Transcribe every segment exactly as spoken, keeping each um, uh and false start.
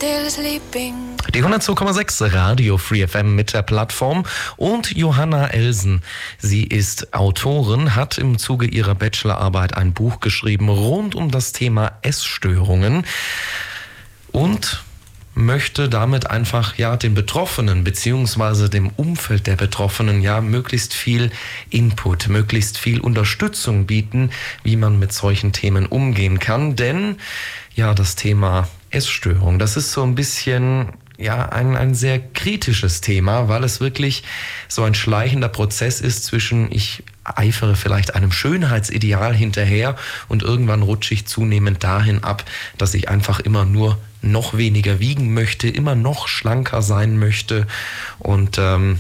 still sleeping. Die hundertzwei Komma sechs Radio Free F M mit der Plattform und Johanna Elsen. Sie ist Autorin, hat im Zuge ihrer Bachelorarbeit ein Buch geschrieben rund um das Thema Essstörungen und möchte damit einfach ja den Betroffenen beziehungsweise dem Umfeld der Betroffenen ja möglichst viel Input, möglichst viel Unterstützung bieten, wie man mit solchen Themen umgehen kann. Denn ja, das Thema Essstörung, das ist so ein bisschen ja ein, ein sehr kritisches Thema, weil es wirklich so ein schleichender Prozess ist zwischen ich eifere vielleicht einem Schönheitsideal hinterher und irgendwann rutsche ich zunehmend dahin ab, dass ich einfach immer nur noch weniger wiegen möchte, immer noch schlanker sein möchte und ähm,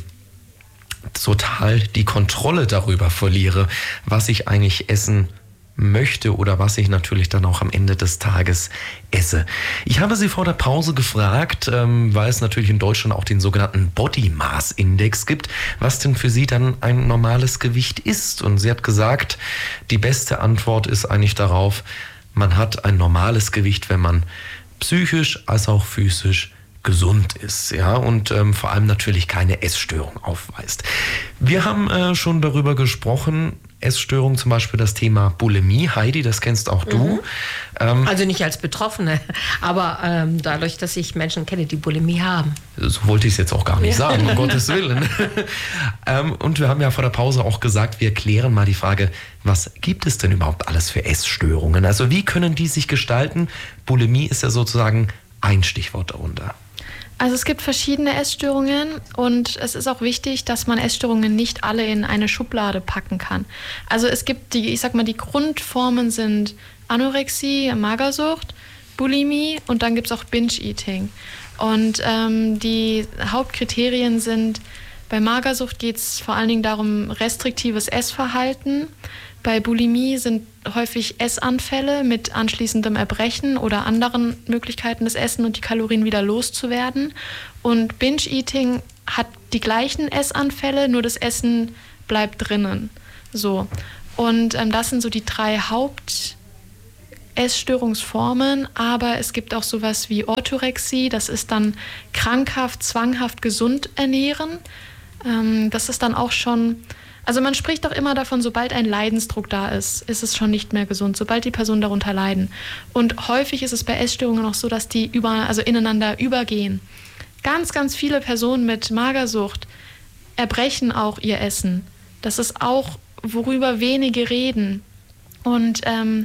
total die Kontrolle darüber verliere, was ich eigentlich essen möchte oder was ich natürlich dann auch am Ende des Tages esse. Ich habe sie vor der Pause gefragt, ähm, weil es natürlich in Deutschland auch den sogenannten Body Mass Index gibt, was denn für sie dann ein normales Gewicht ist. Und sie hat gesagt, die beste Antwort ist eigentlich darauf, man hat ein normales Gewicht, wenn man psychisch als auch physisch gesund ist, ja, und ähm, vor allem natürlich keine Essstörung aufweist. Wir haben äh, schon darüber gesprochen, Essstörung, zum Beispiel das Thema Bulimie. Heidi, das kennst auch du. Mhm. Ähm, also nicht als Betroffene, aber ähm, dadurch, dass ich Menschen kenne, die Bulimie haben. So wollte ich es jetzt auch gar nicht ja. sagen, um Gottes Willen. ähm, und wir haben ja vor der Pause auch gesagt, wir klären mal die Frage, was gibt es denn überhaupt alles für Essstörungen? Also wie können die sich gestalten? Bulimie ist ja sozusagen ein Stichwort darunter. Also es gibt verschiedene Essstörungen und es ist auch wichtig, dass man Essstörungen nicht alle in eine Schublade packen kann. Also es gibt die, ich sag mal, die Grundformen sind Anorexie, Magersucht, Bulimie und dann gibt es auch Binge-Eating. Und ähm, die Hauptkriterien sind, bei Magersucht geht es vor allen Dingen darum, restriktives Essverhalten. Bei Bulimie sind häufig Essanfälle mit anschließendem Erbrechen oder anderen Möglichkeiten, das Essen und die Kalorien wieder loszuwerden. Und Binge-Eating hat die gleichen Essanfälle, nur das Essen bleibt drinnen. So. Und ähm, das sind so die drei Haupt-Essstörungsformen. Aber es gibt auch sowas wie Orthorexie, das ist dann krankhaft, zwanghaft gesund ernähren. Ähm, das ist dann auch schon... Also man spricht doch immer davon, sobald ein Leidensdruck da ist, ist es schon nicht mehr gesund, sobald die Personen darunter leiden. Und häufig ist es bei Essstörungen auch so, dass die über, also ineinander übergehen. Ganz, ganz viele Personen mit Magersucht erbrechen auch ihr Essen. Das ist auch, worüber wenige reden. Und ähm,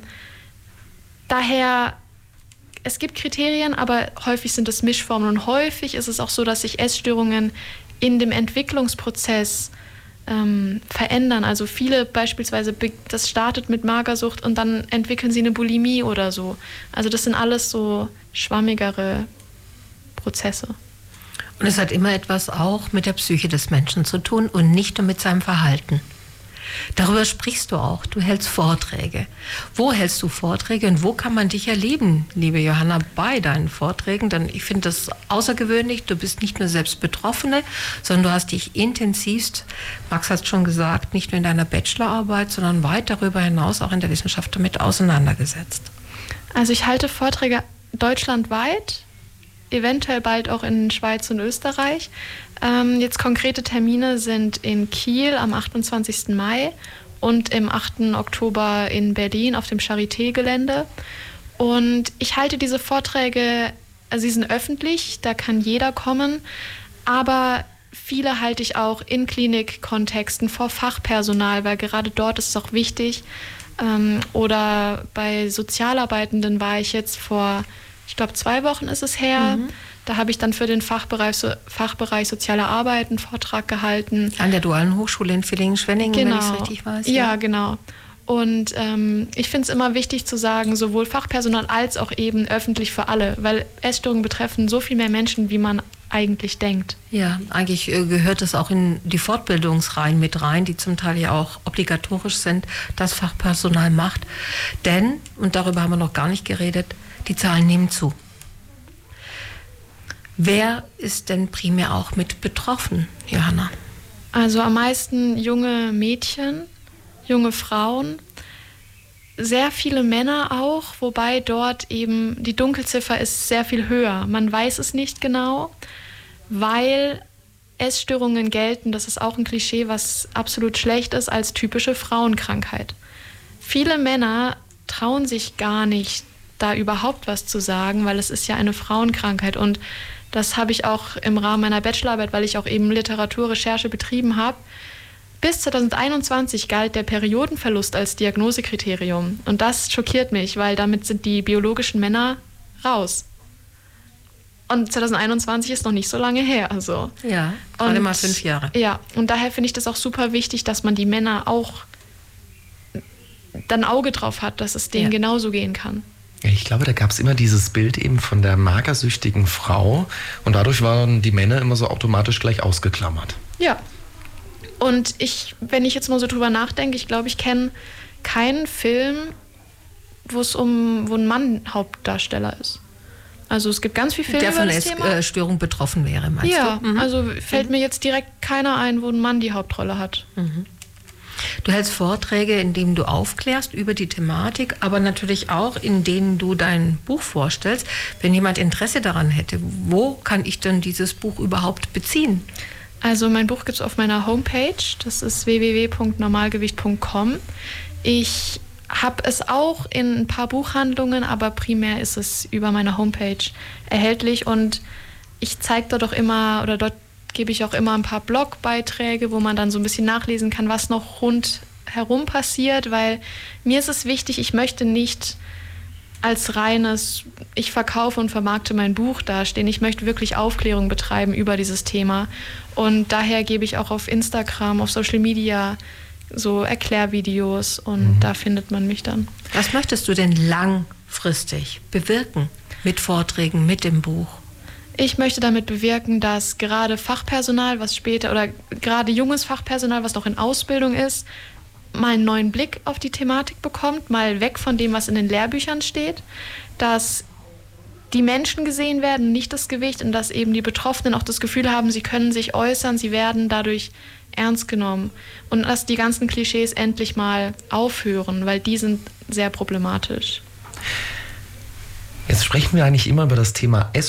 daher, es gibt Kriterien, aber häufig sind es Mischformen. Und häufig ist es auch so, dass sich Essstörungen in dem Entwicklungsprozess Ähm, verändern. Also viele beispielsweise, das startet mit Magersucht und dann entwickeln sie eine Bulimie oder so. Also das sind alles so schwammigere Prozesse. Und es hat immer etwas auch mit der Psyche des Menschen zu tun und nicht nur mit seinem Verhalten. Darüber sprichst du auch. Du hältst Vorträge. Wo hältst du Vorträge und wo kann man dich erleben, liebe Johanna, bei deinen Vorträgen? Denn ich finde das außergewöhnlich. Du bist nicht nur selbst Betroffene, sondern du hast dich intensivst, Max hat schon gesagt, nicht nur in deiner Bachelorarbeit, sondern weit darüber hinaus auch in der Wissenschaft damit auseinandergesetzt. Also ich halte Vorträge deutschlandweit, eventuell bald auch in Schweiz und Österreich. Ähm, jetzt konkrete Termine sind in Kiel am achtundzwanzigsten Mai und im achten Oktober in Berlin auf dem Charité-Gelände. Und ich halte diese Vorträge, also sie sind öffentlich, da kann jeder kommen, aber viele halte ich auch in Klinikkontexten vor Fachpersonal, weil gerade dort ist es auch wichtig. Ähm, oder bei Sozialarbeitenden war ich jetzt vor, ich glaube zwei Wochen ist es her, mhm. Da habe ich dann für den Fachbereich, so, Fachbereich Soziale Arbeit einen Vortrag gehalten. An der Dualen Hochschule in Villingen-Schwenningen, genau. wenn ich es richtig weiß. Ja, ja genau. Und ähm, ich finde es immer wichtig zu sagen, sowohl Fachpersonal als auch eben öffentlich für alle, weil Essstörungen betreffen so viel mehr Menschen, wie man eigentlich denkt. Ja, eigentlich äh, gehört es auch in die Fortbildungsreihen mit rein, die zum Teil ja auch obligatorisch sind, das Fachpersonal macht. Denn, und darüber haben wir noch gar nicht geredet, die Zahlen nehmen zu. Wer ist denn primär auch mit betroffen, Johanna? Also am meisten junge Mädchen, junge Frauen. sehr viele Männer auch, wobei dort eben die Dunkelziffer ist sehr viel höher. Man weiß es nicht genau, weil Essstörungen gelten, das ist auch ein Klischee, was absolut schlecht ist, als typische Frauenkrankheit. Viele Männer trauen sich gar nicht, da überhaupt was zu sagen, weil es ist ja eine Frauenkrankheit. Und das habe ich auch im Rahmen meiner Bachelorarbeit, weil ich auch eben Literaturrecherche betrieben habe. Bis zwanzig einundzwanzig galt der Periodenverlust als Diagnosekriterium. Und das schockiert mich, weil damit sind die biologischen Männer raus. Und zwanzig einundzwanzig ist noch nicht so lange her. Also. Ja, gerade mal fünf Jahre. Ja, und daher finde ich das auch super wichtig, dass man die Männer auch dann ein Auge drauf hat, dass es denen ja. genauso gehen kann. Ich glaube, da gab es immer dieses Bild eben von der magersüchtigen Frau und dadurch waren die Männer immer so automatisch gleich ausgeklammert. Ja. Und ich, wenn ich jetzt mal so drüber nachdenke, ich glaube, ich kenne keinen Film, wo es um, wo ein Mann Hauptdarsteller ist. Also es gibt ganz viele Filme, der von über das der Thema. Äh, Störung betroffen wäre, meinst ja, du? Ja, mhm. also fällt mir jetzt direkt keiner ein, wo ein Mann die Hauptrolle hat. Mhm. Du hältst Vorträge, in denen du aufklärst über die Thematik, aber natürlich auch, in denen du dein Buch vorstellst. Wenn jemand Interesse daran hätte, wo kann ich denn dieses Buch überhaupt beziehen? Also mein Buch gibt es auf meiner Homepage, das ist w w w punkt normalgewicht punkt com. Ich habe es auch in ein paar Buchhandlungen, aber primär ist es über meine Homepage erhältlich und ich zeige dort auch immer, oder dort gebe ich auch immer ein paar Blogbeiträge, wo man dann so ein bisschen nachlesen kann, was noch rundherum passiert, weil mir ist es wichtig, ich möchte nicht als reines, ich verkaufe und vermarkte mein Buch dastehen. Ich möchte wirklich Aufklärung betreiben über dieses Thema. Und daher gebe ich auch auf Instagram, auf Social Media so Erklärvideos und mhm. da findet man mich dann. Was möchtest du denn langfristig bewirken mit Vorträgen, mit dem Buch? Ich möchte damit bewirken, dass gerade Fachpersonal, was später, oder gerade junges Fachpersonal, was noch in Ausbildung ist, mal einen neuen Blick auf die Thematik bekommt, mal weg von dem, was in den Lehrbüchern steht, dass die Menschen gesehen werden, nicht das Gewicht, und dass eben die Betroffenen auch das Gefühl haben, sie können sich äußern, sie werden dadurch ernst genommen und dass die ganzen Klischees endlich mal aufhören, weil die sind sehr problematisch. Jetzt sprechen wir eigentlich immer über das Thema Essstörungen.